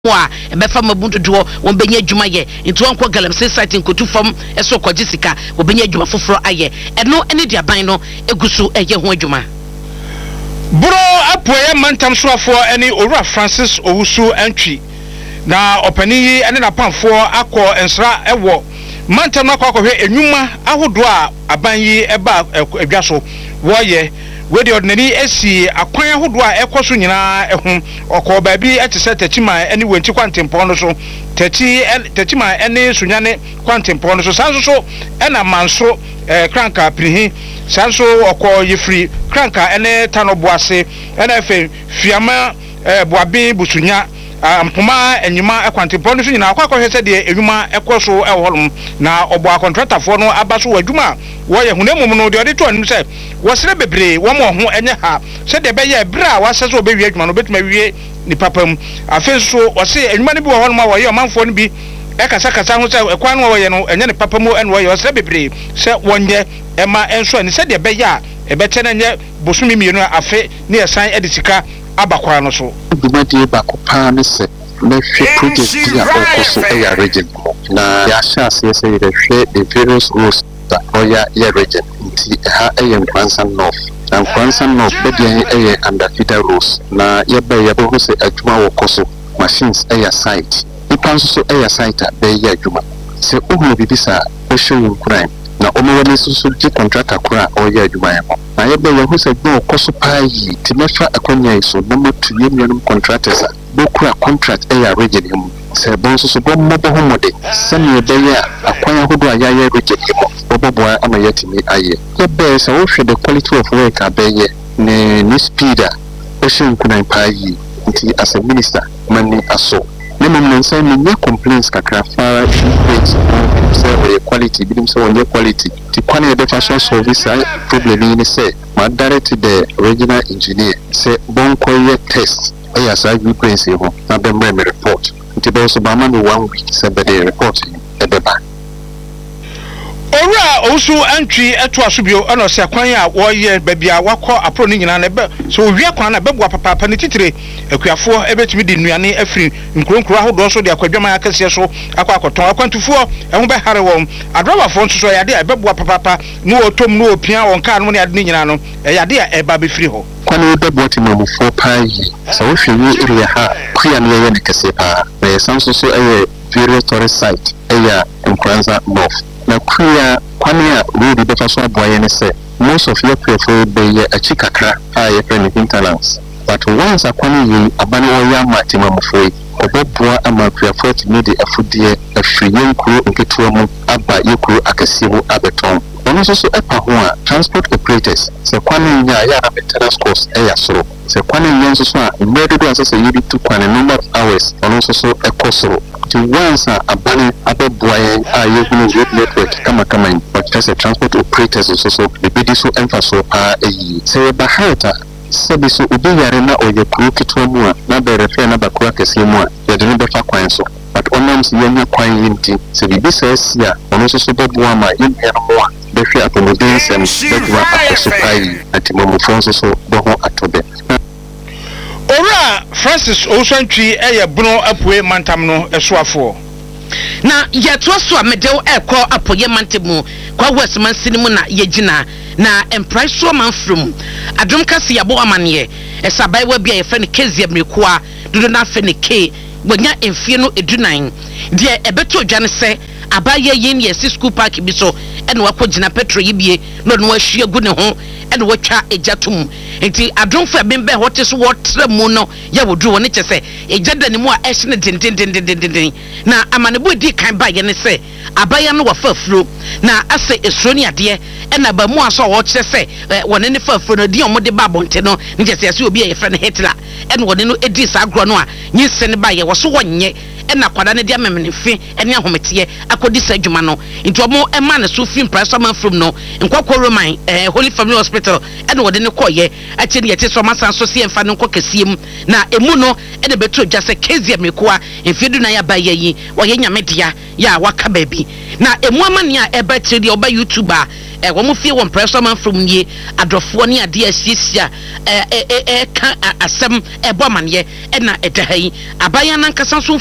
wa ebefa mabundu do won benye adwuma ye nti won kwa galamsey site nkotu fam eso kwaji sika wo benye adwuma foforo aye eno ene di aban no egusu eye ho adwuma bro apoye mantam soafo ene Owura Francis Owusu antwi na opani yi ene na pamfo akọ ensra ewo mantam na akọ hwe enwuma ahodo a aban yi eba adwa so wo ye we the ordinary esi akwan ahodo a ekoso nyina ehun okọ baabi etese tachima ene wenti kwantempo no so tachima ene sunyane kwantempo no so sanso so ena manso kranka prihi sanso okọ yefri kranka ene tanoboase ene efe fiama boabe busunya mpoma enyima ekwantempo no so nyina akọ hwese de enwuma ekoso ehorum na obo contractor fo no abaso wadwuma wo ye hunemu no de ode to anim se wo sere bebre wo mo ho enye ha se de be ye bra wa se so obewie adwuma no betuma wie ni papam afenso wo se enwuma ne bi wo ho no wo ye omanfo no bi ekasa ho se ekwan no wo ye no enye ne papamu en wo ye wo sere bebre se wonye ema enso ani se de be ya ebete na nye bosumi mienu afe ne esan edisika abakwa no so dumadi bakopa ne se na hwe project ya okoso eya region na ya sha se de hwe the various roles oya ya region nti ha eya Kwansan North and Kwansan North bedi eya under feeder roles na ya bo se adwuma wokoso machines eya site ipanso so eya site be ya adwuma se ohun bibisa o show crime na omewale so di contractor kura oya adwuma ya na ya be ya hu se gbo wokoso paayi ti mefa akonya iso na motu yemianum contractors bokura contract eya region him se bonso so bo mo ho mode se ne be ya akwanya hodo aya ya region him boboa ama yetimi aye ya be se wo hwe the quality of work abeye ne speeder o shin kunan paayi nti as a minister mani aso ne mum say me complaints kakra fara page say quality bidim say on quality ti kwane be fashion service problem ni say ma direct the regional engineer say bon koye test eya sa blueprints ho na be me report nti be so ba ma me 1 week say be the report ebeba Owura Owusu antwi eto asobio ana se kwan a wo ye babia wakọ apro ni nyina na be so owia kwan na bebua papa ne titire akuafo ebetimi di nuane afiri nkronkro ahodo so de akwadwama akase so akwakoton akwantufuo ehun be hare won adrobafo nso so yade a bebua papa no otom no opia won ka no ne ade ni nyina no yade a eba be firi ho kwani bebua timamu fo pai so wo hwe area ha kuya no ye ne kase pa na sanso so various tourist site eya Kwansan North na kuya kwani a road be faso aboye ne se most of your prefer be ye achikakra a friend hinterlands but once akwani yi abani wo ya matima mufoi obobua amakuya 40 mede afudie afriyen kuro nketuwa mu aba yekuro akasi mu abeton ono so epa ho a transport operators se kwani nya ya na maintenance cost eya soro se kwani nya so a mmedo do asase yidi tu kwani number of hours ono so ekosoro to once abani abobua a yekunu road network kama but as a transport operators so the bidi so emphasis pa eyi se ba hata sabi so obi yare na oye kuro kitwa mu a na be refer na bakura kese mu a ye de ne befa kwan so but onam se yenya kwan yinti se bibi se asia ono so bobua ma yenya no mo a be hwe atomodin sem bedwa akosupai atimomu fonso so boho atobe Owura Francis Owusu antwi eye buno apoe mantam no esoafo na yeto so amedew ekọ apoye mantemu kwa westman sinimu na yegina na empriso manfrum adom kase yabo amane esabai wa bia ye fe ne kezi amrekoa dodo na fe ne ke wonya emfie no edunan de ebeto odwane se abaye yin ye school park bi so ene wakogina petro yibie no no ahia gu ne ho ene watwa ejatum enti adonfo abembe hote so wotra mu no ya wodru woni kyese ejada ne mu a ehne dindindindindindin na amanebo di kan ba ye ne se abaya no wafafuro na ase esroni ade ena ba mu aso wo kyese woni ne fafuro no di omode ba bonte no ne kyese ase obi ye frɛ ne Hitler ene woni no edi sa agro no a nyise ne ba ye wo so wonye na kwada ne dia memnefe ene ahomete akodi sa adwuma no nti omo ema ne so film price man from no nkokọ roman Holy Family Hospital ene wode ne koye ache ne yete so masan so se emfa ne nkokasiem na emu no ene beto dwa se kezi amekoa emfedu na ya baye yi woye nyamedia ya waka baabi na emu amane a eba chiri oba YouTuber wo mo fie won pressure man from nie adofo ne ade asiesia ka asem ebo amane e na edahayi abaya nan kasa so